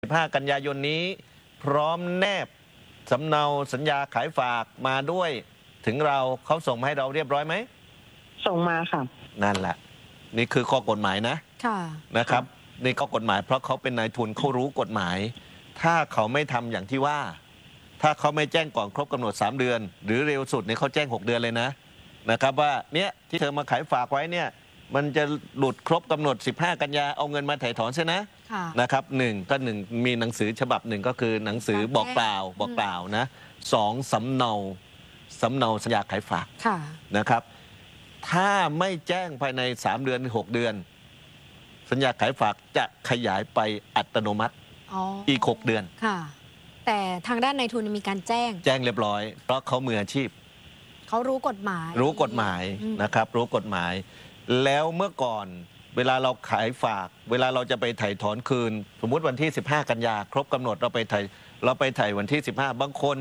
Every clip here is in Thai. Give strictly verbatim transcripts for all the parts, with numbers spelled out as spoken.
สิบห้า กันยายนนี้พร้อมแนบสำเนาสัญญาขายฝากมาด้วยถึงเราเขาส่งมาให้เราเรียบร้อยไหมส่งมาค่ะนั่นแหละนี่คือข้อกฎหมายนะค่ะนะครับนี่ข้อกฎหมายเพราะเขาเป็นนายทุนเขารู้กฎหมายถ้าเขาไม่ทำอย่างที่ว่าถ้าเขาไม่แจ้งก่อนครบกำหนดสามเดือนหรือเร็วสุดเนี่ยเขาแจ้งหกเดือนเลยนะนะครับว่าเนี่ยที่เธอมาขายฝากไว้เนี่ยมันจะหลุดครบกำหนดสิบห้ากันยาเอาเงินมาถ่ายถอนใช่นะนะครับหนึ่งก็หนึ่งมีหนังสือฉบับหนึ่งก็คือหนังสือบอกเปล่าบอกเปล่านะสองสำเนาสำเนาสัญญาขายฝากนะครับถ้าไม่แจ้งภายในสามเดือนหรือหกเดือนสัญญาขายฝากจะขยายไปอัตโนมัติอ, อีกหกเดือนค่ะแต่ทางด้านนายทุนมีการแจ้งแจ้งเรียบร้อยเพราะเขามืออาชีพเขารู้กฎหมายรู้กฎหมายนะครับรู้กฎหมายแล้วเมื่อก่อนเวลาเราขายฝากเวลาเราจะไปไถ่ถอนคืนสมมุติวันที่สิบห้ากันยาครบกำหนดเราไปไถ่เราไปไถ่วันที่สิบห้าบางคน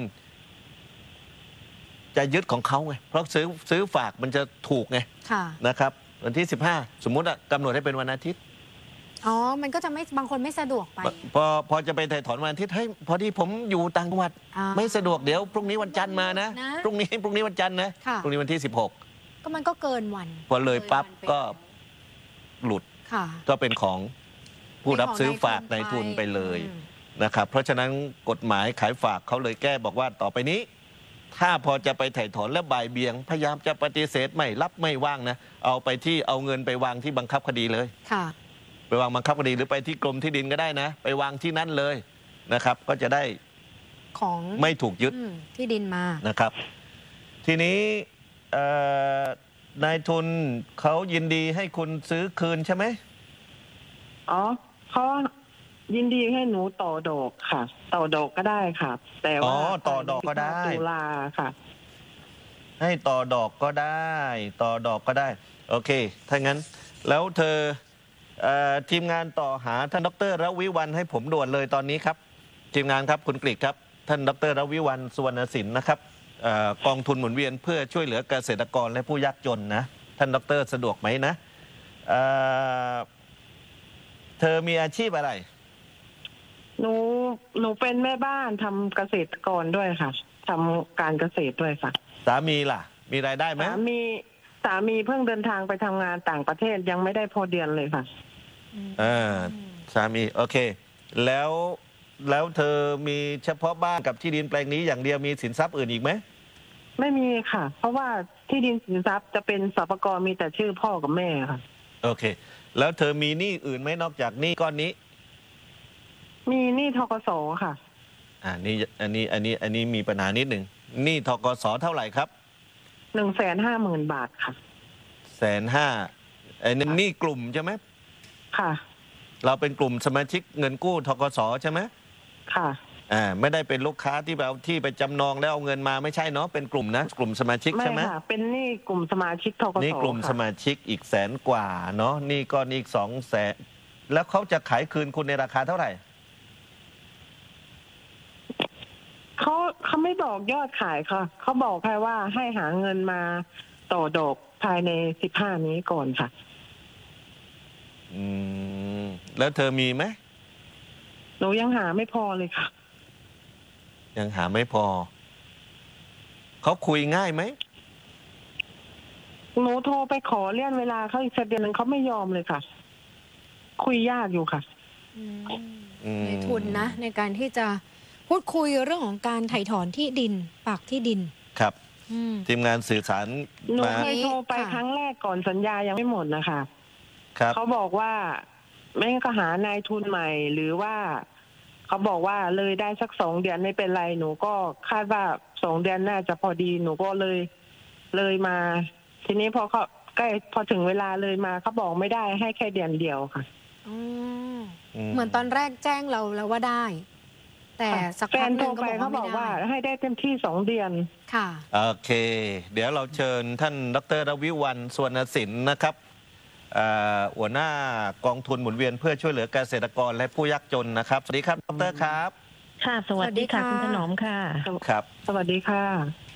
จะยึดของเขาไงเพราะซื้อซื้อฝากมันจะถูกไงนะครับวันที่สิบห้าสมมุติกำหนดให้เป็นวันอาทิตย์อ๋อมันก็จะไม่บางคนไม่สะดวกไปพอพอจะไปไถ่ถอนวันอาทิตย์ให้พอดีผมอยู่ต่างจังหวัดไม่สะดวกเดี๋ยวพรุ่งนี้วันจันทร์มานะพรุ่งนี้พรุ่งนี้วันจันทร์นะพรุ่งนี้วันที่สิบหกก็มันก็เกินวันพอเลยปั๊บก็หลุดก็เป็นของผู้รับซื้อฝากในทุนไปเลยนะครับเพราะฉะนั้นกฎหมายขายฝากเขาเลยแก้บอกว่าต่อไปนี้ถ้าพอจะไปไถ่ถอนและบ่ายเบี่ยงพยายามจะปฏิเสธไม่รับไม่ว่างนะเอาไปที่เอาเงินไปวางที่บังคับคดีเลยไปวางบังคับคดีหรือไปที่กรมที่ดินก็ได้นะไปวางที่นั่นเลยนะครับก็จะได้ของไม่ถูกยึดที่ดินมานะครับทีนี้นายทุนเขายินดีให้คุณซื้อคืนใช่ไหมอ๋อเขายินดีให้หนูต่อดอกค่ะต่อดอกก็ได้ค่ะแต่ว่าต่อดอกก็ได้ตุลาค่ะให้ต่อดอกก็ได้ต่อดอกก็ได้โอเคถ้างั้นแล้วเธอทีมงานต่อหาท่านดร.รวิวรรณให้ผมด่วนเลยตอนนี้ครับทีมงานครับคุณกฤษครับท่านดร.รวิวรรณสุวรรณสินนะครับกองทุนหมุนเวียนเพื่อช่วยเหลือเกษตรกรและผู้ยากจนนะท่านดร.สะดวกไหมนะเ, เธอมีอาชีพอะไรหนูหนูเป็นแม่บ้านทำเกษตรกรด้วยค่ะทำการเกษตรด้วยค่ะสามีล่ะมีรายได้ไหมสามีสามีเพิ่งเดินทางไปทำงานต่างประเทศยังไม่ได้พอเดือนเลยค่ะอ่าสามีโอเคแล้วแล้วเธอมีเฉพาะบ้านกับที่ดินแปลงนี้อย่างเดียวมีสินทรัพย์อื่นอีกไหมไม่มีค่ะเพราะว่าที่ดินสินทรัพย์จะเป็นสปก.มีแต่ชื่อพ่อกับแม่ค่ะโอเคแล้วเธอมีหนี้อื่นไหมนอกจากหนี้ก้อนนี้มีหนี้ธกส.ค่ะอ่านี่อันนี้อันนี้อันนี้มีปัญหานิดหนึ่งหนี้ธกส.เท่าไหร่ครับหนึ่งแสนห้าหมื่นบาทค่ะแสนห้าไอ้นี่กลุ่มใช่ไหมค่ะเราเป็นกลุ่มสมาชิกเงินกู้ธกส.ใช่ไหมค่ะอ่าไม่ได้เป็นลูกค้าที่แบบที่ไปจำนองแล้วเอาเงินมาไม่ใช่เนาะเป็นกลุ่มนะกลุ่มสมาชิกใช่ไหมไม่ค่ะเป็นหนี้กลุ่มสมาชิกธกส. นี่กลุ่มสมาชิกอีกแสนกว่าเนาะนี่ก็อีกสองแสนแล้วเขาจะขายคืนคุณในราคาเท่าไหร่เขาเขาไม่บอกยอดขายค่ะเขาบอกแค่ว่าให้หาเงินมาต่อดอกภายในสิบห้านี้ก่อนค่ะอืมแล้วเธอมีไหมหนูยังหาไม่พอเลยค่ะยังหาไม่พอเขาคุยง่ายไหมหนูโทรไปขอเลื่อนเวลาเขาอีกสักเดือนนึงเขาไม่ยอมเลยค่ะคุยยากอยู่ค่ะในทุนนะในการที่จะพูดคุยเรื่องของการไถ่ถอนที่ดินปากที่ดินครับทีมงานสื่อสารหนูเคยโทรไปครั้งแรกก่อนสัญญายังไม่หมดนะคะเขาบอกว่าไม่ก็หานายทุนใหม่หรือว่าเขาบอกว่าเลยได้สักสองเดือนไม่เป็นไรหนูก็คาดว่าสองเดือนน่าจะพอดีหนูก็เลยเลยมาทีนี้พอเขาใกล้พอถึงเวลาเลยมาเขาบอกไม่ได้ให้แค่เดือนเดียวค่ะเหมือนตอนแรกแจ้งเราแล้วว่าได้แต่สักพักนึงก็บอกเขาบอกว่าให้ได้เต็มที่สองเดือนค่ะโอเคเดี๋ยวเราเชิญท่านดร.รวิวรรณสุวรรณสินนะครับหัวหน้ากองทุนหมุนเวียนเพื่อช่วยเหลือเกษตรกรและผู้ยากจนนะครับสวัสดีครับดร.ครับค่ะสวัสดีค่ะคุณถนอมค่ะครับสวัสดีค่ะ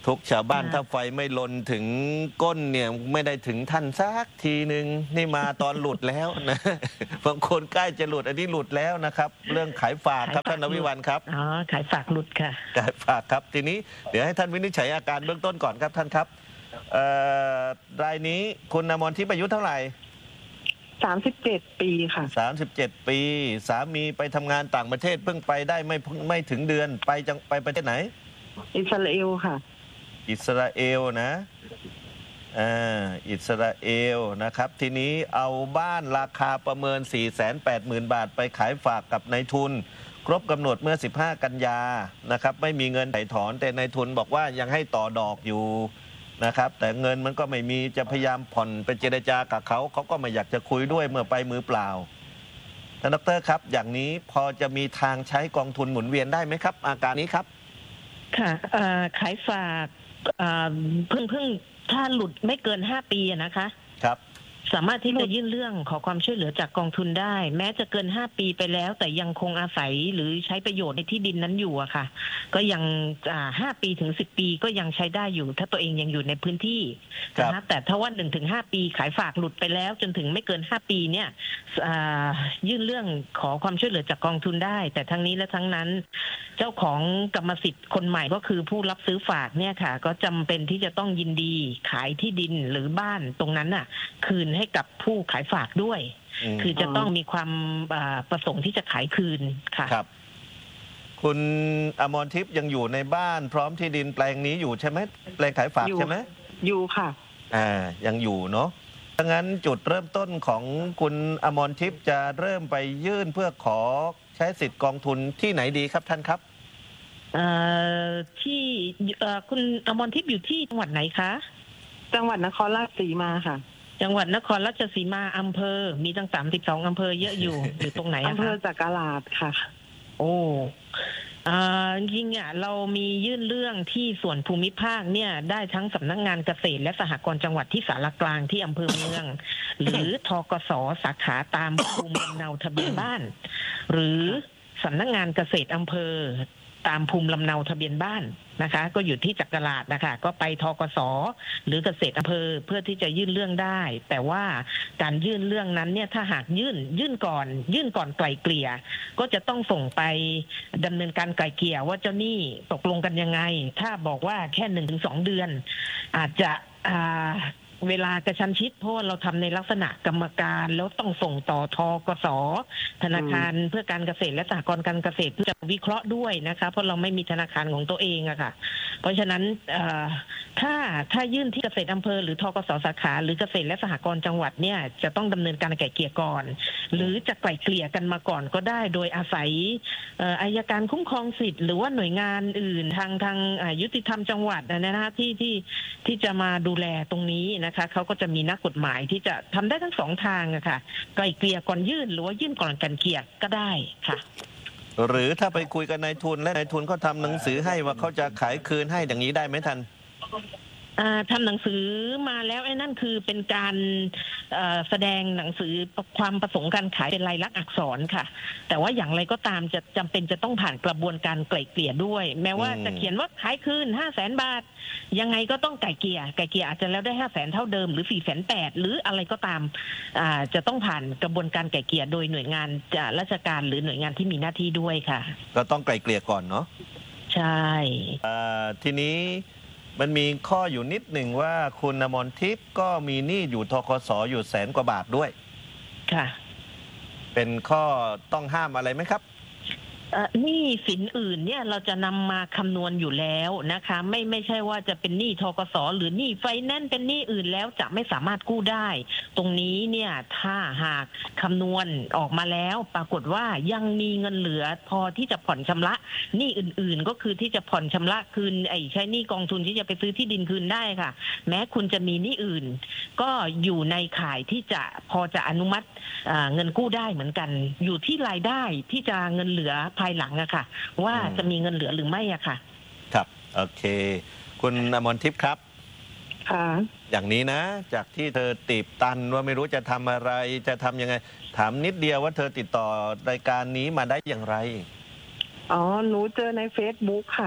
ทุกชาวบ้านค่ะถ้าไฟไม่ลนถึงก้นเนี่ยไม่ได้ถึงท่านสักทีหนึ่งนี่มาตอนหลุดแล้วนะ บางคนใกล้จะหลุดอันนี้หลุดแล้วนะครับ เรื่องขายฝากครับท่านนวิวันครับอ๋อขายฝากหลุดค่ะขายฝากครับทีนี้เดี๋ยวให้ท่านวินิจฉัยอาการเบื้องต้นก่อนครับท่านครับเอ่อรายนี้คุณอมรทิพย์อายุเท่าไหร่สามสิบเจ็ดปีค่ะสามสิบเจ็ดปีสามีไปทำงานต่างประเทศเพิ่งไปได้ไม่ไม่ถึงเดือนไปจังไปประเทศไหนอิสราเอลค่ะอิสราเอลนะอ่าอิสราเอลนะครับ ทีนี้เอาบ้านราคาประเมิน สี่แสนแปดหมื่น บาทไปขายฝากกับนายทุน ครบกำหนดเมื่อ สิบห้า กันยานะครับ ไม่มีเงินไถ่ถอนแต่นายทุนบอกว่ายังให้ต่อดอกอยู่นะครับ แต่เงินมันก็ไม่มีจะพยายามผ่อนไปเจรจากับเขาเขาก็ไม่อยากจะคุยด้วยเมื่อไปมือเปล่าท่านดรครับ อย่างนี้พอจะมีทางใช้กองทุนหมุนเวียนได้ไหมครับ อาการนี้ครับค่ะเอ่อขายฝากเอ่อเพิ่งเพิ่งถ้าหลุดไม่เกินห้าปีอะนะคะครับสามารถที่จะยื่นเรื่องขอความช่วยเหลือจากกองทุนได้ แม้จะเกินห้าปีไปแล้ว แต่ยังคงอาศัยหรือใช้ประโยชน์ในที่ดินนั้นอยู่อะค่ะ ก็ยังอ่าห้าปีถึงสิบปีก็ยังใช้ได้อยู่ ถ้าตัวเองยังอยู่ในพื้นที่ครับนะคะแต่ถ้าว่าหนึ่งถึงห้าปีขายฝากหลุดไปแล้ว จนถึงไม่เกินห้าปีเนี่ยอ่ายื่นเรื่องขอความช่วยเหลือจากกองทุนได้ แต่ทั้งนี้และทั้งนั้น เจ้าของกรรมสิทธิ์คนใหม่ก็คือผู้รับซื้อฝากเนี่ยค่ะ ก็จำเป็นที่จะต้องยินดีขายที่ดินหรือบ้านตรงนั้นน่ะ คืนให้กับผู้ขายฝากด้วยอืมคือจะต้องมีความอ่าประสงค์ที่จะขายคืนค่ะครับ คุณอมรทิพย์ยังอยู่ในบ้านพร้อมที่ดินแปลงนี้อยู่ใช่ไหมแปลงขายฝากอยู่ใช่ไหมอยู่ค่ะอ่ายังอยู่เนาะดังนั้นจุดเริ่มต้นของคุณอมรทิพย์จะเริ่มไปยื่นเพื่อขอใช้สิทธิ์กองทุนที่ไหนดีครับท่านครับเอ่อที่เอ่อคุณอมรทิพย์อยู่ที่จังหวัดไหนคะจังหวัดนครราชสีมาค่ะจังหวัดนครราชสีมาอำเภอ มีตั้งสามสิบสองอำเภอเยอะอยู่ อยู่ตรงไหนอะอำเภคะอจักราชค่ะโอ้อ่าจริงๆอ่ะเรามียื่นเรื่องที่ส่วนภูมิภาคเนี่ยได้ทั้งสำนักงานเกษตรและสหกรณ์จังหวัดที่สารกลางที่อำเภอเมือง หรือทกสสาขาตามภูมิลำเนาทะเบียนบ้าน หรือสำนักงานเกษตรอำเภอตามภูมิลำเนาทะเบียนบ้านนะคะ ก็อยู่ที่จักราชนะคะ ก็ไปทกสหรือเกษตรอำเภอเพื่อที่จะยื่นเรื่องได้ แต่ว่าการยื่นเรื่องนั้นเนี่ยถ้าหากยื่นยื่นก่อน ยื่นก่อนไกล่เกลี่ยก็จะต้องส่งไปดำเนินการไกล่เกลี่ยว่าเจ้าหนี้ตกลงกันยังไง ถ้าบอกว่าแค่หนึ่งถึงสองเดือน อาจจะอ่าเวลากระชั้นชิดเพราะว่าเราทำในลักษณะกรรมการแล้วต้องส่งต่อทกสธนาคารเพื่อการเกษตรและสหกรณ์การเกษตรเพื่อจะวิเคราะห์ด้วยนะคะเพราะเราไม่มีธนาคารของตัวเองอะค่ะ เพราะฉะนั้นเอ่อถ้าถ้ายื่นที่เกษตรอำเภอหรือทกสสาขาหรือเกษตรและสหกรณ์จังหวัดเนี่ยจะต้องดำเนินการไกล่เกลี่ยก่อน หรือจะไกล่เกลี่ยกันมาก่อนก็ได้โดยอาศัยเอ่ออัยการคุ้มครองสิทธิ์หรือว่าหน่วยงานอื่นทางทางอ่ายุติธรรมจังหวัดนะนะที่ที่ที่จะมาดูแลตรงนี้นะคะเขาก็จะมีนักกฎหมายที่จะทำได้ทั้งสองทางอะค่ะไกล่เกลี่ยก่อนยื่นหรือว่ายื่นก่อนไกล่เกลี่ยก็ได้ค่ะหรือถ้าไปคุยกับนายทุนและนายทุนเขาทำหนังสือให้ว่าเขาจะขายคืนให้อย่างนี้ได้ไหมท่านอ่าทำหนังสือมาแล้วไอ้นั่นคือเป็นการเอ่อแสดงหนังสือความประสงค์การขายเป็นลายลักษณ์อักษรค่ะ แต่ว่าอย่างไรก็ตามจะจำเป็นจะต้องผ่านกระบวนการไกล่เกลี่ยด้วย แม้ว่าอืมจะเขียนว่าขายคืนห้าแสนบาท ยังไงก็ต้องไกล่เกลี่ยไกล่เกลี่ยอาจจะแล้วได้ห้าแสนเท่าเดิมหรือสี่แสนแปดหรืออะไรก็ตามอ่าจะต้องผ่านกระบวนการไกล่เกลี่ยโดยหน่วยงานจากราชการหรือหน่วยงานที่มีหน้าที่ด้วยค่ะก็ต้องไกลเกลี่ยก่อนเนาะใช่อ่าทีนี้มันมีข้ออยู่นิดหนึ่งว่าคุณอมรทิพย์ก็มีหนี้อยู่ทกสอยู่แสนกว่าบาทด้วยค่ะเป็นข้อต้องห้ามอะไรไหมครับเอ่อหนี้สินอื่นเนี่ยเราจะนำมาคำนวณอยู่แล้วนะคะ ไม่ไม่ใช่ว่าจะเป็นหนี้ทกสหรือหนี้ไฟแนนซ์เป็นหนี้อื่นแล้วจะไม่สามารถกู้ได้ ตรงนี้เนี่ยถ้าหากคำนวณออกมาแล้ว ปรากฏว่ายังมีเงินเหลือพอที่จะผ่อนชำระหนี้อื่นๆ ก็คือที่จะผ่อนชำระคืนไอ้ใช้หนี้กองทุนที่จะไปซื้อที่ดินคืนได้ค่ะ แม้คุณจะมีหนี้อื่น ก็อยู่ในข่ายที่จะพอจะอนุมัติอ่าเงินกู้ได้เหมือนกัน อยู่ที่รายได้ที่จะเงินเหลือภายหลังอะค่ะ ว่าอืมจะมีเงินเหลือหรือไม่อะค่ะครับโอเค คุณอมรทิพย์ครับค่ะอย่างนี้นะ จากที่เธอตีบตันว่าไม่รู้จะทำอะไรจะทำยังไง ถามนิดเดียวว่าเธอติดต่อรายการนี้มาได้อย่างไรอ๋อ หนูเจอใน เฟซบุ๊ก ค่ะ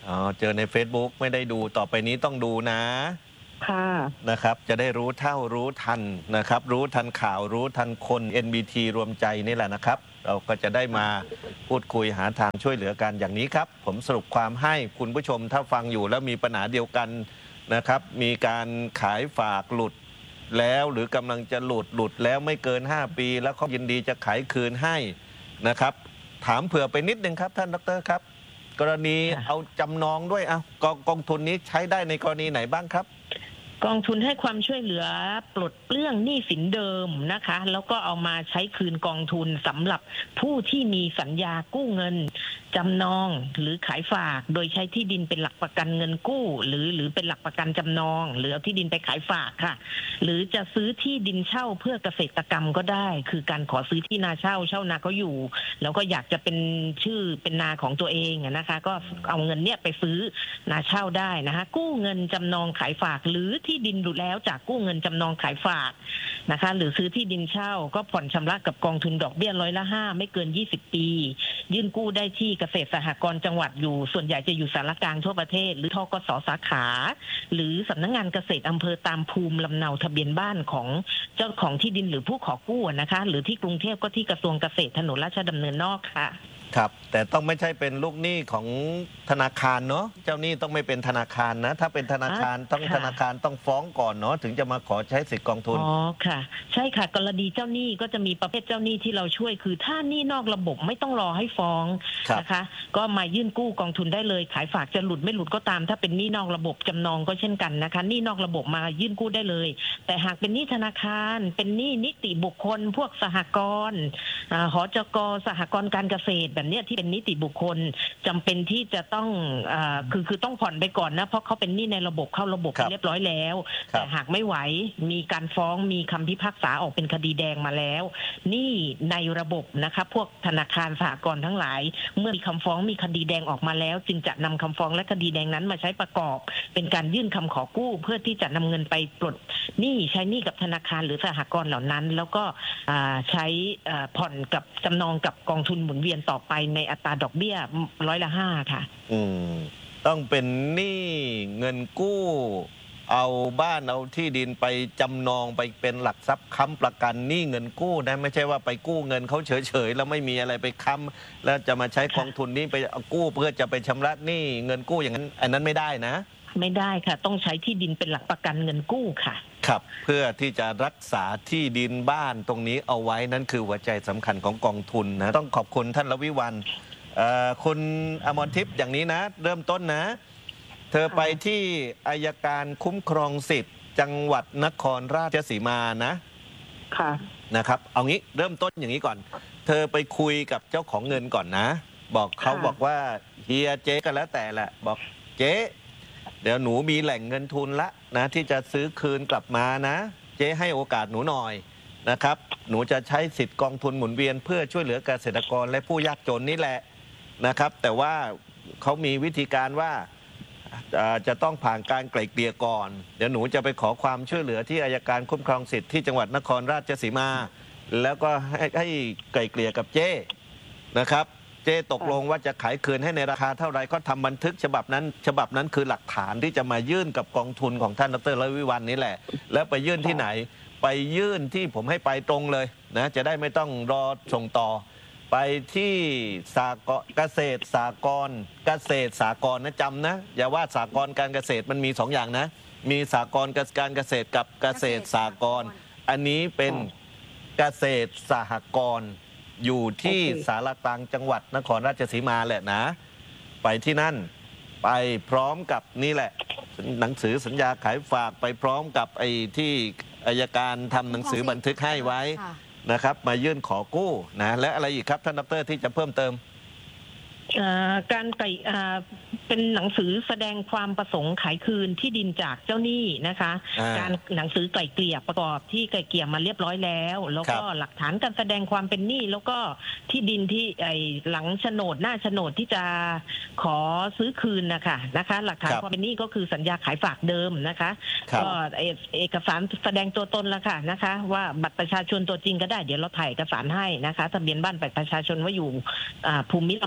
อ๋อเจอใน Facebook ไม่ได้ดูต่อไปนี้ต้องดูนะค่ะนะครับจะได้รู้เท่ารู้ทันนะครับรู้ทันข่าวรู้ทันคน เอ็น บี ที รวมใจนี่แหละนะครับเราก็จะได้มาพูดคุยหาทางช่วยเหลือกันอย่างนี้ครับผมสรุปความให้คุณผู้ชมถ้าฟังอยู่แล้วมีปัญหาเดียวกันนะครับมีการขายฝากหลุดแล้วหรือกำลังจะหลุดหลุดแล้วไม่เกินห้าปีแล้วเขายินดีจะขายคืนให้นะครับถามเผื่อไปนิดนึงครับท่านดร.ครับกรณีเอาจำนองด้วยเอากองกองทุนนี้ใช้ได้ในกรณีไหนบ้างครับกองทุนให้ความช่วยเหลือปลดเปลื้องหนี้สินเดิมนะคะแล้วก็เอามาใช้คืนกองทุนสำหรับผู้ที่มีสัญญากู้เงินจำนองหรือขายฝากโดยใช้ที่ดินเป็นหลักประกันเงินกู้หรือหรือเป็นหลักประกันจำนองหรือเอาที่ดินไปขายฝากค่ะหรือจะซื้อที่ดินเช่าเพื่อเกษตรกรรมก็ได้คือการขอซื้อที่นาเช่าเช่านาเขาอยู่แล้วก็อยากจะเป็นชื่อเป็นนาของตัวเองนะคะก็เอาเงินเนี้ยไปซื้อนาเช่าได้นะคะกู้เงินจำนองขายฝากหรือที่ดินดูแล้วจากกู้เงินจำนองขายฝากนะคะหรือซื้อที่ดินเช่าก็ผ่อนชำระกับกองทุนดอกเบี้ยร้อยละห้าไม่เกินยี่สิบปียื่นกู้ได้ที่เกษตรสหกรณ์จังหวัดอยู่ส่วนใหญ่จะอยู่สารกลางทั่วประเทศหรือทกสสาขาหรือสำนักงานเกษตรอำเภอตามภูมิลำเนาทะเบียนบ้านของเจ้าของที่ดินหรือผู้ขอกู้นะคะหรือที่กรุงเทพก็ที่กระทรวงเกษตรถนนราชดำเนินนอกค่ะครับแต่ต้องไม่ใช่เป็นลูกหนี้ของธนาคารเนาะเจ้าหนี้ต้องไม่เป็นธนาคารนะถ้าเป็นธนาคารต้องธนาคารต้องฟ้องก่อนเนาะถึงจะมาขอใช้สิทธิกองทุนอ๋อค่ะใช่ค่ะกรณีเจ้าหนี้ก็จะมีประเภทเจ้าหนี้ที่เราช่วยคือถ้าหนี้นอกระบบไม่ต้องรอให้ฟ้องนะคะก็มายื่นกู้กองทุนได้เลยขายฝากจะหลุดไม่หลุดก็ตามถ้าเป็นหนี้นอกระบบจำนองก็เช่นกันนะคะหนี้นอกระบบมายื่นกู้ได้เลยแต่หากเป็นหนี้ธนาคารเป็นหนี้นิติบุคคลพวกสหกรณ์หจก.สหกรณ์การเกษตรแบบนี้ที่เป็นนิติบุคคลจำเป็นที่จะต้องอ่าคือคือต้องผ่อนไปก่อนนะเพราะเขาเป็นหนี้ในระบบเข้าระบบไปเรียบร้อยแล้วแต่หากไม่ไหวมีการฟ้องมีคำพิพากษาออกเป็นคดีแดงมาแล้วหนี้ในระบบนะคะพวกธนาคารสหกรณ์ทั้งหลายเมื่อมีคำฟ้องมีคดีแดงออกมาแล้วจึงจะนำคำฟ้องและคดีแดงนั้นมาใช้ประกอบเป็นการยื่นคำขอกู้เพื่อที่จะนำเงินไปปลดหนี้ใช้หนี้กับธนาคารหรือสหกรณ์เหล่านั้นแล้วก็ใช้ผ่อนกับจำนองกับกองทุนหมุนเวียนต่อไปในอัตราดอกเบี้ยร้อยละห้าค่ะอืมต้องเป็นหนี้เงินกู้เอาบ้านเอาที่ดินไปจำนองไปเป็นหลักทรัพย์ค้ำประกันหนี้เงินกู้นะไม่ใช่ว่าไปกู้เงินเขาเฉยๆแล้วไม่มีอะไรไปค้ำแล้วจะมาใช้กองทุนนี้ไปเอากู้เพื่อจะไปชำระหนี้เงินกู้อย่างนั้นอันนั้นไม่ได้นะไม่ได้ค่ะต้องใช้ที่ดินเป็นหลักประกันเงินกู้ค่ะครับเพื่อที่จะรักษาที่ดินบ้านตรงนี้เอาไว้นั่นคือหัวใจสำคัญของกองทุนนะต้องขอบคุณท่านละวิวันคุณอมรทิพย์อย่างนี้นะเริ่มต้นนะเธอไปที่อัยการคุ้มครองสิทธิ์จังหวัดนครราชสีมานะค่ะนะครับเอางี้เริ่มต้นอย่างนี้ก่อนเธอไปคุยกับเจ้าของเงินก่อนนะบอกเขาบอกว่าเฮียเจ๊ก็แล้วแต่แหละบอกเจ๊เดี๋ยวหนูมีแหล่งเงินทุนละนะที่จะซื้อคืนกลับมานะเจ๊ให้โอกาสหนูหน่อยนะครับหนูจะใช้สิทธิ์กองทุนหมุนเวียนเพื่อช่วยเหลือเกษตรกรและผู้ยากจนนี่แหละนะครับแต่ว่าเขามีวิธีการว่าจะต้องผ่านการไกล่เกลี่ยก่อนเดี๋ยวหนูจะไปขอความช่วยเหลือที่อัยการคุ้มครองสิทธิ์ที่จังหวัดนครราชสีมาแล้วก็ให้ให้ไกล่เกลี่ยกับเจ้นะครับเจ้ตกลงว่าจะขายคืนให้ในราคาเท่าไรก็ทำบันทึกฉบับนั้นฉบับนั้นคือหลักฐานที่จะมายื่นกับกองทุนของท่านดร.ละวิวันนี่แหละแล้วไปยื่นที่ไหนไปยื่นที่ผมให้ไปตรงเลยนะจะได้ไม่ต้องรอส่งต่อไปที่สากลเกษตรสากลเกษตรสากลนะจำนะอย่าว่าสากลการเกษตรมันมีสองอย่างนะมีสากลการเกษตรกับเกษตรสากลอันนี้เป็นเกษตรสหกรณ์อยู่ที่สารกลางจังหวัดนครราชสีมาแหละนะไปที่นั่นไปพร้อมกับนี่แหละหนังสือสัญญาขายฝากไปพร้อมกับไอ้ที่อัยการทำหนังสือบันทึกให้ไว้นะครับมายื่นขอกู้นะและอะไรอีกครับท่านดร.ที่จะเพิ่มเติมการไก่เป็นหนังสือแสดงความประสงค์ขายคืนที่ดินจากเจ้าหนี้นะคะการหนังสือไกล่เกลี่ยประกอบที่ไกล่เกลี่ยมาเรียบร้อยแล้วแล้วก็หลักฐานการแสดงความเป็นหนี้แล้วก็ที่ดินที่ไอ้หลังโฉนดหน้าโฉนดที่จะขอซื้อคืนนะคะนะคะหลักฐานความเป็นหนี้ก็คือสัญญาขายฝากเดิมนะคะก็เอกสารแสดงตัวตนแล้วค่ะนะคะว่าบัตรประชาชนตัวจริงก็ได้เดี๋ยวเราถ่ายเอกสารให้นะคะทะเบียนบ้านบัตรประชาชนว่าอยู่ภูมิลำเนาไหน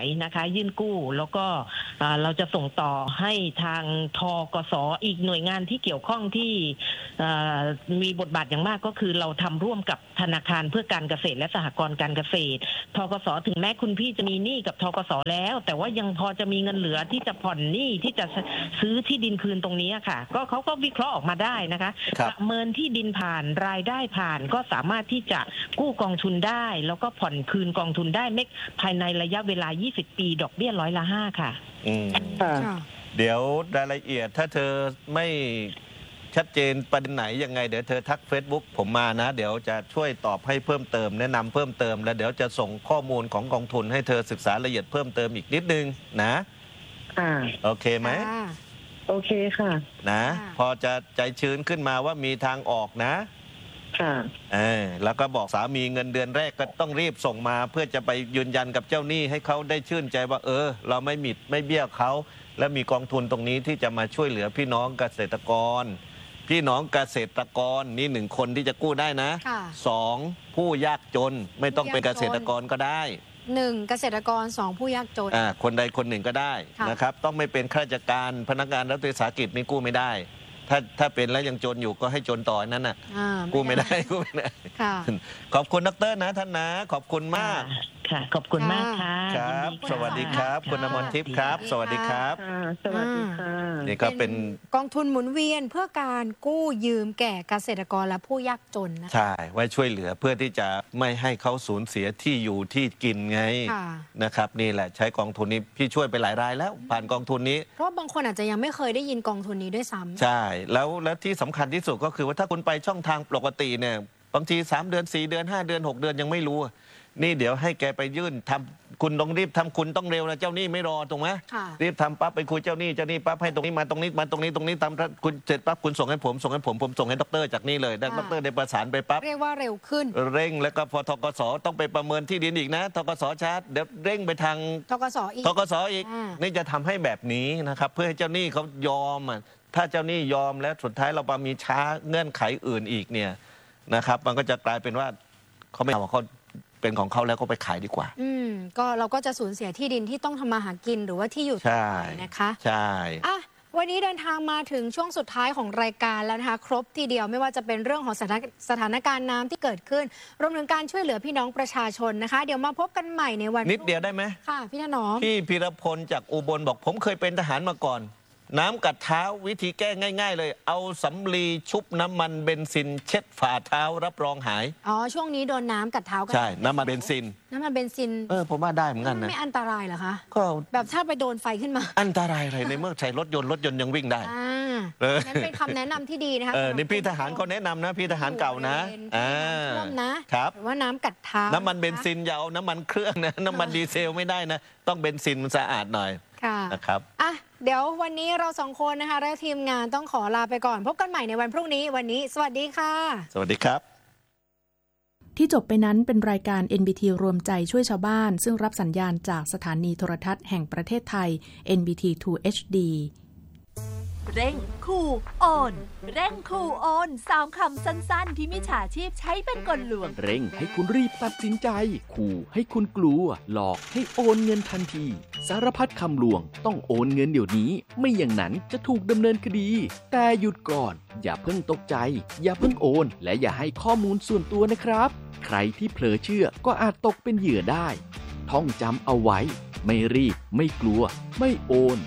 นะคะยื่นกู้แล้วก็เราจะส่งต่อให้ทางทกส.อีกหน่วยงานที่เกี่ยวข้องที่มีบทบาทอย่างมากก็คือเราทำร่วมกับธนาคารเพื่อการเกษตรและสหกรณ์การเกษตรทกส.ถึงแม้คุณพี่จะมีหนี้กับทกส.แล้วแต่ว่ายังพอจะมีเงินเหลือที่จะผ่อนหนี้ที่จะซื้อที่ดินคืนตรงนี้ค่ะก็เขาก็วิเคราะห์ออกมาได้นะคะประเมินที่ดินผ่านรายได้ผ่านก็สามารถที่จะกู้กองทุนได้แล้วก็ผ่อนคืนกองทุนได้ไม่ภายในระยะเวลายี่สิบปีดอกเบี้ยร้อยละห้าค่ะอืมเดี๋ยวรายละเอียดถ้าเธอไม่ชัดเจนประเด็นไหนยังไงเดี๋ยวเธอทัก Facebook ผมมานะเดี๋ยวจะช่วยตอบให้เพิ่มเติมแนะนำเพิ่มเติมแล้วเดี๋ยวจะส่งข้อมูลของกองทุนให้เธอศึกษาละเอียดเพิ่มเติมอีกนิดนึงนะค่ะโอเคไหมโอเคค่ะนะพอจะใจชื้นขึ้นมาว่ามีทางออกนะค่ะเออแล้วก็บอกสามีเงินเดือนแรกก็ต้องรีบส่งมาเพื่อจะไปยืนยันกับเจ้าหนี้ให้เขาได้ชื่นใจว่าเออเราไม่มิดไม่เบี้ยวเขาและมีกองทุนตรงนี้ที่จะมาช่วยเหลือพี่น้องเกษตรกรพี่น้องเกษตรกรนี่หนึ่งคนที่จะกู้ได้นะสองผู้ยากจนไม่ต้องเป็นเกษตรกรก็ได้หนึ่งเกษตรกรสองผู้ยากจนอ่าคนใดคนหนึ่งก็ได้นะครับต้องไม่เป็นข้าราชการพนักงานรัฐวิสาหกิจนี่กู้ไม่ได้ถ้าถ้าเป็นแล้วยังจนอยู่ก็ให้จนต่อนั้นน่ะกู้ไม่ได้กู้ไม่ได้ขอบคุณดร.นะท่านนะขอบคุณมากค่ะขอบคุณมากค่ะครับสวัสดีครับคุณอมรทิพย์ครับสวัสดีครับสวัสดีค่ะนี่ก็เป็นกองทุนหมุนเวียนเพื่อการกู้ยืมแก่เกษตรกรและผู้ยากจนนะใช่ไว้ช่วยเหลือเพื่อที่จะไม่ให้เขาสูญเสียที่อยู่ที่กินไงนะครับนี่แหละใช้กองทุนนี้พี่ช่วยไปหลายรายแล้วผ่านกองทุนนี้เพราะบางคนอาจจะยังไม่เคยได้ยินกองทุนนี้ด้วยซ้ำใช่แล้วแล้วที่สำคัญที่สุดก็คือว่าถ้าคุณไปช่องทางปกติเนี่ยบางทีสามเดือนสี่เดือนห้าเดือนหกเดือนยังไม่รู้นี่เดี๋ยวให้แกไปยื่นทำคุณต้องรีบทำคุณต้องเร็วนะเจ้าหนี้ไม่รอตรงไหมรีบทำปั๊บไปคุยเจ้าหนี้เจ้าหนี้ปั๊บให้ตรงนี้มาตรงนี้มาตรงนี้ตรงนี้ทำคุณเสร็จปั๊บคุณส่งให้ผมส่งให้ผมผมส่งให้ดร.จากนี่เลยดร.ได้ประสานไปปั๊บเรียกว่าเร็วขึ้นเร่งแล้วก็พอทกส.ต้องไปประเมินที่ดินอีกนะทกส.ชาร์จเดี๋ยวเร่งไปทางทกส.อีกทกส.อีกนี่จะทำให้แบบนี้นะครับเพื่อให้เจ้าหนี้เขายอมถ้าเจ้าหนี้ยอมแล้วสุดท้ายเราไปมีช้าเงื่อนไขอื่นอีกเนี่ยนะครับมันก็จะกลายเป็นว่าเขาไม่เอาเขาเป็นของเขาแล้วก็ไปขายดีกว่าอืมก็เราก็จะสูญเสียที่ดินที่ต้องทำมาหากินหรือว่าที่อยู่ต่อไปนะคะใช่อ่ะวันนี้เดินทางมาถึงช่วงสุดท้ายของรายการแล้วนะคะครบทีเดียวไม่ว่าจะเป็นเรื่องของสถานการณ์น้ำที่เกิดขึ้นรวมถึงการช่วยเหลือพี่น้องประชาชนนะคะเดี๋ยวมาพบกันใหม่ในวันนิดเดียวได้ไหมค่ะพี่ถนอมพี่พีรพลจากอุบลบอกผมเคยเป็นทหารมาก่อนน้ำกัดเท้าวิธีแก้ง่ายๆเลยเอาสำลีชุบน้ำมันเบนซินเช็ดฝ่าเท้ารับรองหายอ๋อช่วงนี้โดนน้ำกัดเท้ากันใช่น้ำมันเบนซินน้ำมันเบนซินเออผมว่าได้เหมือนกันนะไม่อันตรายเหรอคะก็แบบถ้าไปโดนไฟขึ้นมาอันตรายอะไรในเมื่อใช้รถยนต์รถยนต์ยังวิ่งได้อ่านั่นเป็นคำแนะนำที่ดีนะคะเออนี่พี่ทหารเขาแนะนำนะพี่ทหารเก่านะอ่าท่วมนะครับว่าน้ำกัดเท้าน้ำมันเบนซินอย่าเอาน้ำมันเครื่องนะน้ำมันดีเซลไม่ได้นะต้องเบนซินสะอาดหน่อยนะครับอ่ะเดี๋ยววันนี้เราสองคนนะคะและทีมงานต้องขอลาไปก่อนพบกันใหม่ในวันพรุ่งนี้วันนี้สวัสดีค่ะสวัสดีครับที่จบไปนั้นเป็นรายการ เอ็น บี ที รวมใจช่วยชาวบ้านซึ่งรับสัญญาณจากสถานีโทรทัศน์แห่งประเทศไทย เอ็น บี ที ทู เอช ดีเร่งขู่โอนเร่งขู่โอนสามคำสั้นๆที่มิจฉาชีพใช้เป็นกลลวงเร่งให้คุณรีบตัดสินใจขู่ให้คุณกลัวหลอกให้โอนเงินทันทีสารพัดคำลวงต้องโอนเงินเดี๋ยวนี้ไม่อย่างนั้นจะถูกดำเนินคดีแต่หยุดก่อนอย่าเพิ่งตกใจอย่าเพิ่งโอนและอย่าให้ข้อมูลส่วนตัวนะครับใครที่เผลอเชื่อก็อาจตกเป็นเหยื่อได้ท่องจำเอาไว้ไม่รีบไม่กลัวไม่โอน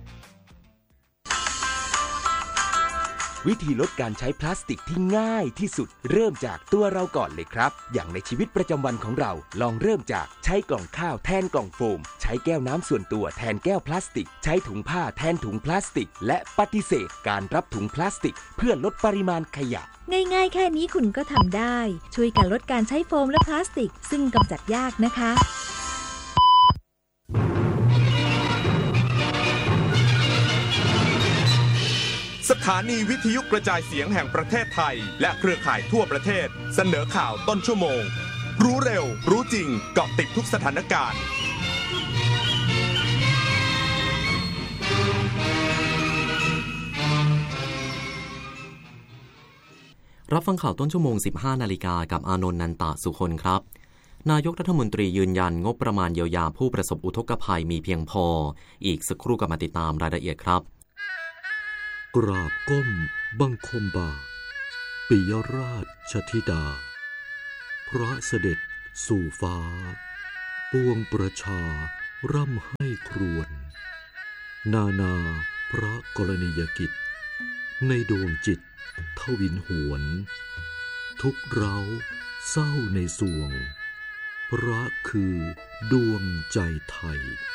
วิธีลดการใช้พลาสติกที่ง่ายที่สุดเริ่มจากตัวเราก่อนเลยครับอย่างในชีวิตประจำวันของเราลองเริ่มจากใช้กล่องข้าวแทนกล่องโฟมใช้แก้วน้ำส่วนตัวแทนแก้วพลาสติกใช้ถุงผ้าแทนถุงพลาสติกและปฏิเสธการรับถุงพลาสติกเพื่อลดปริมาณขยะง่ายๆแค่นี้คุณก็ทำได้ช่วยกันลดการใช้โฟมและพลาสติกซึ่งกำจัดยากนะคะสถานีวิทยุกระจายเสียงแห่งประเทศไทยและเครือข่ายทั่วประเทศเสนอข่าวต้นชั่วโมงรู้เร็วรู้จริงเกาะติดทุกสถานการณ์รับฟังข่าวต้นชั่วโมง สิบห้านาฬิกากับอานนท์นันตะสุคนครับนายกรัฐมนตรียืนยันงบประมาณเยียวยาผู้ประสบอุทกภัยมีเพียงพออีกสักครู่ก็มาติดตามรายละเอียดครับกราบก้มบังคมบาทปิยราชธิดาพระเสด็จสู่ฟ้าปวงประชาร่ำให้ครวญนานาพระกรณียกิจในดวงจิตทวินหวนทุกเร้าเศร้าในสวงพระคือดวงใจไทย